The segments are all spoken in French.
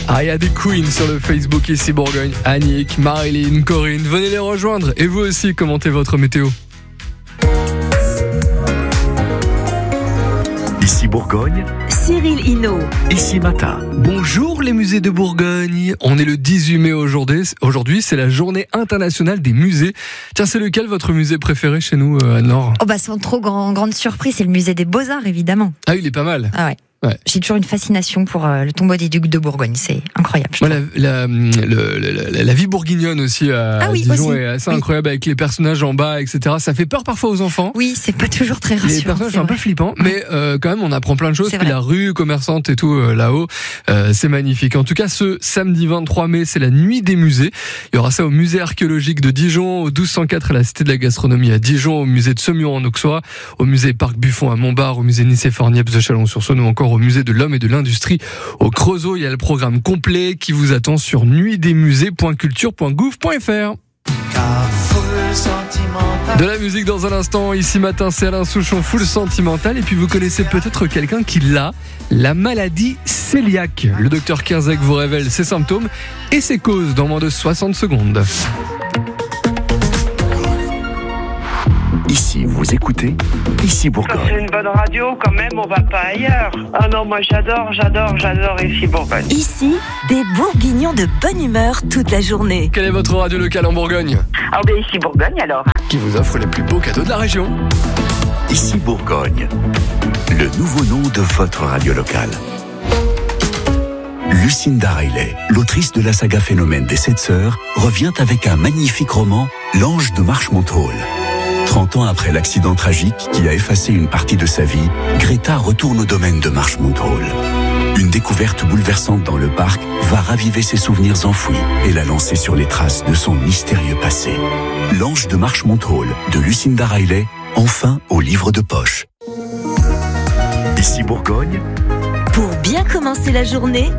Ah, il y a des queens sur le Facebook ici Bourgogne. Annick, Marilyn, Corinne, venez les rejoindre. Et vous aussi, commentez votre météo. Ici Bourgogne, Cyril Hinault. Ici Matin. Bonjour les musées de Bourgogne. On est le 18 mai aujourd'hui, c'est la journée internationale des musées. Tiens, c'est lequel votre musée préféré chez nous, Anne-Laure ? Oh bah sans trop grande surprise, c'est le musée des Beaux-Arts évidemment. Ah, il est pas mal. Ah ouais. Ouais. J'ai toujours une fascination pour le tombeau des ducs de Bourgogne, c'est incroyable. Moi, la vie bourguignonne aussi à Dijon aussi. est assez incroyable avec les personnages en bas, etc. Ça fait peur parfois aux enfants. Oui, c'est pas toujours très rassurant. Les personnages sont un peu flippants, mais quand même on apprend plein de choses. C'est Puis vrai. la rue commerçante et tout là-haut, c'est magnifique. En tout cas, ce samedi 23 mai, c'est la nuit des musées. Il y aura ça au musée archéologique de Dijon, au 1204 à la Cité de la Gastronomie à Dijon, au musée de Semur en Auxois, au musée Parc Buffon à Montbard, au musée Nicéphore-Niepce de Chalon-sur-Saône ou encore au musée de l'Homme et de l'Industrie au Creusot. Il y a le programme complet qui vous attend sur nuitdesmusées.culture.gouv.fr. De la musique dans un instant. Ici Matin, c'est Alain Souchon, full sentimental. Et puis vous connaissez peut-être quelqu'un qui l'a, la maladie cœliaque. Le docteur Kierzek vous révèle ses symptômes et ses causes dans moins de 60 secondes. Ici, vous écoutez Ici Quand c'est Bourgogne. une bonne radio, quand même, on va pas ailleurs. Ah non, moi j'adore ici Bourgogne. Ici, des Bourguignons de bonne humeur toute la journée. Quelle est votre radio locale en Bourgogne Ah ben ici Bourgogne alors. qui vous offre les plus beaux cadeaux de la région? Ici Bourgogne. Le nouveau nom de votre radio locale. Lucinda Riley, l'autrice de la saga Phénomène des 7 sœurs, revient avec un magnifique roman, L'Ange de Marshmont-Hall. 30 ans après l'accident tragique qui a effacé une partie de sa vie, Greta retourne au domaine de Marshmont-Hall. Une découverte bouleversante dans le parc va raviver ses souvenirs enfouis et la lancer sur les traces de son mystérieux passé. L'Ange de Marshmont-Hall de Lucinda Riley, enfin au livre de poche. Ici Bourgogne, Pour bien commencer la journée,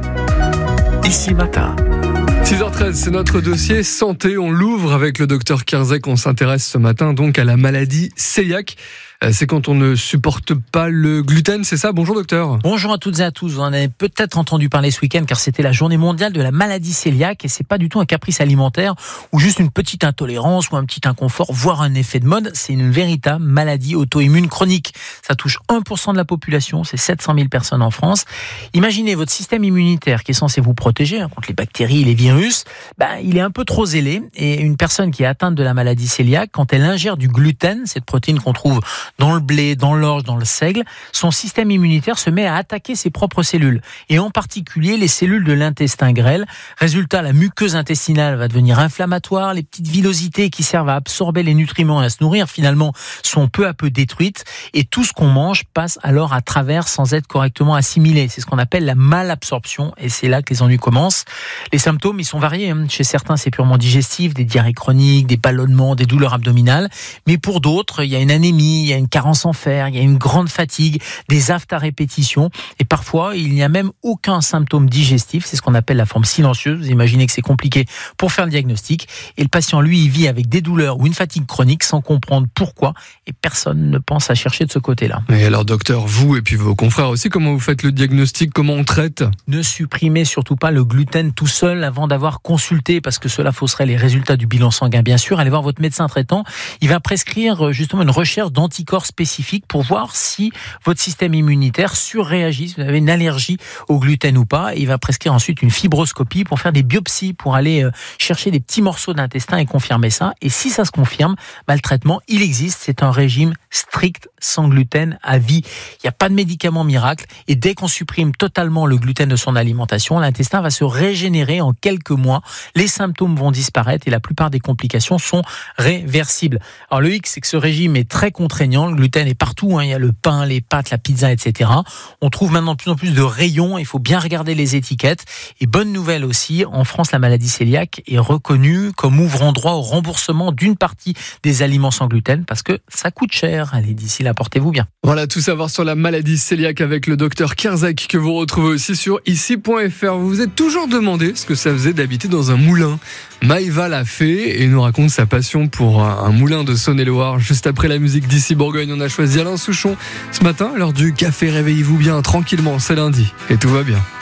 Ici Matin. 6h13, c'est notre dossier santé. On l'ouvre avec le docteur Kierzek. On s'intéresse ce matin donc à la maladie cœliaque. C'est quand on ne supporte pas le gluten, c'est ça? Bonjour docteur. Bonjour à toutes et à tous. Vous en avez peut-être entendu parler ce week-end car c'était la journée mondiale de la maladie cœliaque et c'est pas du tout un caprice alimentaire ou juste une petite intolérance ou un petit inconfort, voire un effet de mode. C'est une véritable maladie auto-immune chronique. Ça touche 1% de la population, c'est 700 000 personnes en France. Imaginez votre système immunitaire qui est censé vous protéger contre les bactéries, les virus. Il est un peu trop zélé et une personne qui est atteinte de la maladie cœliaque, quand elle ingère du gluten, cette protéine qu'on trouve dans le blé, dans l'orge, dans le seigle, son système immunitaire se met à attaquer ses propres cellules, et en particulier les cellules de l'intestin grêle. Résultat, la muqueuse intestinale va devenir inflammatoire, les petites villosités qui servent à absorber les nutriments et à se nourrir finalement sont peu à peu détruites, et tout ce qu'on mange passe alors à travers sans être correctement assimilé. C'est ce qu'on appelle la malabsorption, et c'est là que les ennuis commencent. Les symptômes, ils sont variés. Chez certains, c'est purement digestif, des diarrhées chroniques, des ballonnements, des douleurs abdominales, mais pour d'autres, il y a une anémie, il y a une carence en fer, il y a une grande fatigue, des aphtes à répétition, et parfois il n'y a même aucun symptôme digestif. C'est ce qu'on appelle la forme silencieuse. Vous imaginez que c'est compliqué pour faire le diagnostic, et le patient lui il vit avec des douleurs ou une fatigue chronique sans comprendre pourquoi, et personne ne pense à chercher de ce côté-là. Et alors docteur, vous et puis vos confrères aussi, comment vous faites le diagnostic, comment on traite? Ne supprimez surtout pas le gluten tout seul avant d'avoir consulté, parce que cela fausserait les résultats du bilan sanguin. Bien sûr, allez voir votre médecin traitant, il va prescrire justement une recherche d'anticorps spécifiques pour voir si votre système immunitaire surréagit, si vous avez une allergie au gluten ou pas. Et il va prescrire ensuite une fibroscopie pour faire des biopsies, pour aller chercher des petits morceaux d'intestin et confirmer ça. Et si ça se confirme, le traitement, il existe. C'est un régime strict sans gluten à vie. Il n'y a pas de médicament miracle. Et dès qu'on supprime totalement le gluten de son alimentation, l'intestin va se régénérer en quelques mois. Les symptômes vont disparaître et la plupart des complications sont réversibles. Alors le hic, c'est que ce régime est très contraignant. Le gluten est partout, il y a le pain, les pâtes, la pizza, etc. On trouve maintenant de plus en plus de rayons, il faut bien regarder les étiquettes. Et bonne nouvelle aussi, en France, la maladie cœliaque est reconnue comme ouvrant droit au remboursement d'une partie des aliments sans gluten parce que ça coûte cher. Allez, d'ici là, portez-vous bien. Voilà, tout savoir sur la maladie cœliaque avec le docteur Kierzek que vous retrouvez aussi sur ici.fr. Vous vous êtes toujours demandé ce que ça faisait d'habiter dans un moulin. Maïva l'a fait et nous raconte sa passion pour un moulin de Saône-et-Loire. Juste après la musique d'Ici Bourgogne, on a choisi Alain Souchon ce matin. À l'heure du café, réveillez-vous bien tranquillement, c'est lundi et tout va bien.